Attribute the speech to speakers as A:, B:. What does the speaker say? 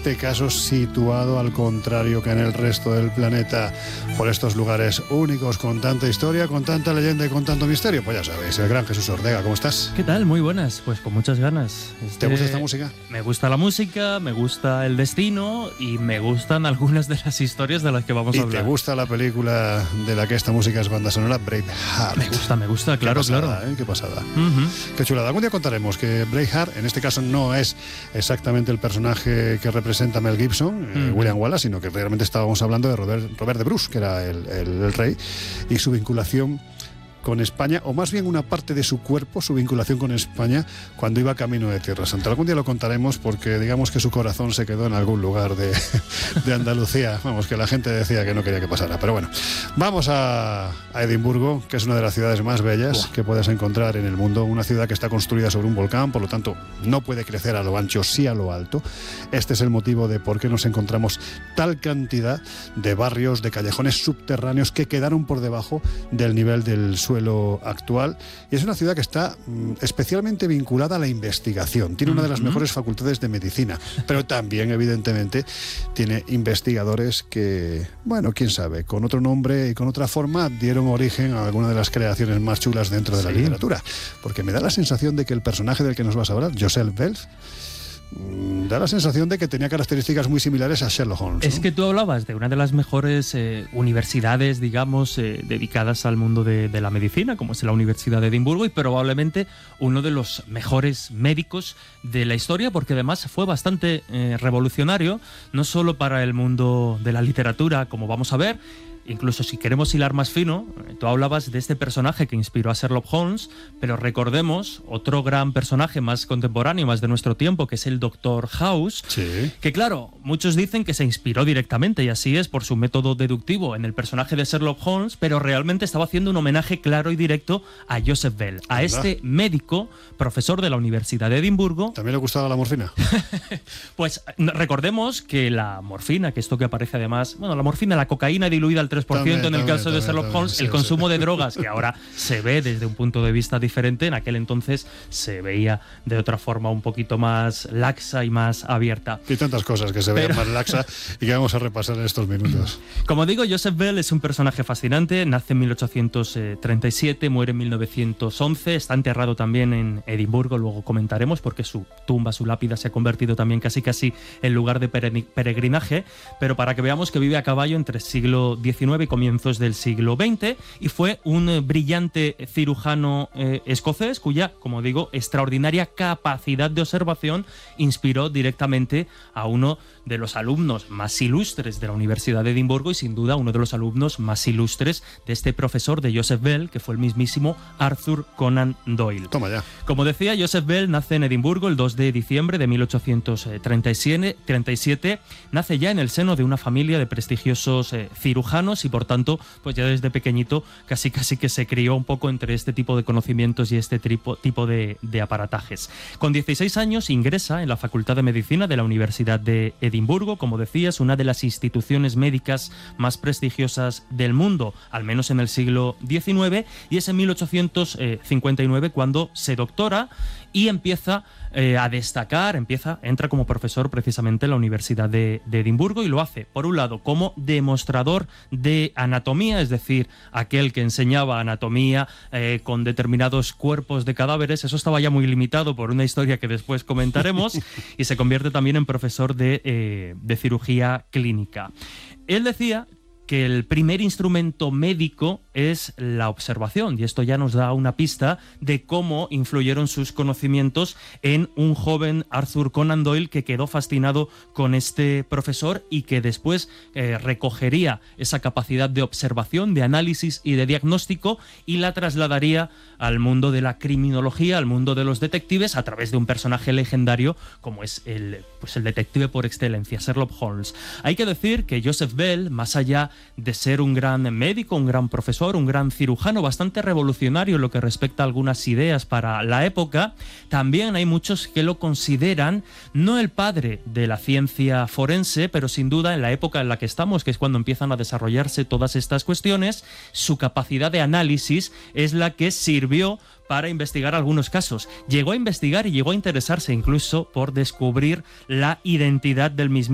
A: este caso situado al contrario que en el resto del planeta, por estos lugares únicos, con tanta historia, con tanta leyenda y con tanto misterio. Pues ya sabéis, el gran Jesús Ortega, ¿cómo estás?
B: ¿Qué tal? Muy buenas, pues con muchas ganas.
A: ¿Te gusta esta música?
B: Me gusta la música, me gusta el destino y me gustan algunas de las historias de las que vamos a hablar.
A: ¿Y te gusta la película de la que esta música es banda sonora, Braveheart?
B: Me gusta, claro,
A: Qué pasada,
B: claro.
A: Qué pasada. Qué chulada. Algún día contaremos que Braveheart, en este caso, no es exactamente el personaje que representa Mel Gibson, William Wallace, sino que realmente estábamos hablando de Robert de Bruce, que era el rey, y su vinculación con España, o más bien una parte de su cuerpo, su vinculación con España cuando iba camino de Tierra Santa. Algún día lo contaremos porque digamos que su corazón se quedó en algún lugar de Andalucía. Vamos, que la gente decía que no quería que pasara. Pero bueno, vamos a Edimburgo, que es una de las ciudades más bellas que puedes encontrar en el mundo. Una ciudad que está construida sobre un volcán, por lo tanto no puede crecer a lo ancho, sí a lo alto. Este es el motivo de por qué nos encontramos tal cantidad de barrios, de callejones subterráneos que quedaron por debajo del nivel del suelo actual, y es una ciudad que está especialmente vinculada a la investigación. Tiene una de las mejores facultades de medicina, pero también evidentemente tiene investigadores que, bueno, quién sabe, con otro nombre y con otra forma dieron origen a alguna de las creaciones más chulas dentro de la literatura, porque me da la sensación de que el personaje del que nos vas a hablar, Joseph Bell, da la sensación de que tenía características muy similares a Sherlock Holmes, ¿no?
B: Es que tú hablabas de una de las mejores universidades, digamos, dedicadas al mundo de la medicina, como es la Universidad de Edimburgo, y probablemente uno de los mejores médicos de la historia, porque además fue bastante revolucionario, no solo para el mundo de la literatura, como vamos a ver. Incluso si queremos hilar más fino, tú hablabas de este personaje que inspiró a Sherlock Holmes, pero recordemos otro gran personaje más contemporáneo, más de nuestro tiempo, que es el Dr. House,
A: sí,
B: que claro, muchos dicen que se inspiró directamente, y así es, por su método deductivo en el personaje de Sherlock Holmes, pero realmente estaba haciendo un homenaje claro y directo a Joseph Bell, a este médico, profesor de la Universidad de Edimburgo.
A: ¿También le gustaba la morfina?
B: Pues recordemos que la morfina, que esto que aparece además, bueno, la morfina, la cocaína diluida al 3% en el caso de Sherlock Holmes, sí, el consumo de drogas, que ahora se ve desde un punto de vista diferente, en aquel entonces se veía de otra forma un poquito más laxa y más abierta.
A: Y tantas cosas que se veían más laxa y que vamos a repasar en estos minutos.
B: Como digo, Joseph Bell es un personaje fascinante, nace en 1837, muere en 1911, está enterrado también en Edimburgo, luego comentaremos, porque su tumba, su lápida se ha convertido también casi en lugar de peregrinaje, pero para que veamos que vive a caballo entre el siglo XIX y comienzos del siglo XX, y fue un brillante cirujano escocés cuya, como digo, extraordinaria capacidad de observación inspiró directamente a uno de los alumnos más ilustres de la Universidad de Edimburgo, y sin duda uno de los alumnos más ilustres de este profesor de Joseph Bell, que fue el mismísimo Arthur Conan Doyle.
A: Toma ya.
B: Como decía, Joseph Bell nace en Edimburgo el 2 de diciembre de 1837, nace ya en el seno de una familia de prestigiosos cirujanos, y por tanto, pues ya desde pequeñito casi que se crió un poco entre este tipo de conocimientos y este tipo de aparatajes. Con 16 años ingresa en la Facultad de Medicina de la Universidad de Edimburgo, como decías, una de las instituciones médicas más prestigiosas del mundo, al menos en el siglo XIX, y es en 1859 cuando se doctora y empieza a destacar, entra como profesor precisamente en la Universidad de Edimburgo, y lo hace, por un lado, como demostrador de anatomía, es decir, aquel que enseñaba anatomía con determinados cuerpos de cadáveres. Eso estaba ya muy limitado por una historia que después comentaremos, y se convierte también en profesor de cirugía clínica. Él decía que el primer instrumento médico es la observación, y esto ya nos da una pista de cómo influyeron sus conocimientos en un joven Arthur Conan Doyle, que quedó fascinado con este profesor y que después recogería esa capacidad de observación, de análisis y de diagnóstico, y la trasladaría al mundo de la criminología, al mundo de los detectives, a través de un personaje legendario como es el detective por excelencia, Sherlock Holmes. Hay que decir que Joseph Bell, más allá de ser un gran médico, un gran profesor, un gran cirujano, bastante revolucionario en lo que respecta a algunas ideas para la época, también hay muchos que lo consideran no el padre de la ciencia forense, pero sin duda en la época en la que estamos, que es cuando empiezan a desarrollarse todas estas cuestiones, su capacidad de análisis es la que sirvió para investigar algunos casos. Llegó a investigar y llegó a interesarse incluso por descubrir la identidad del mismo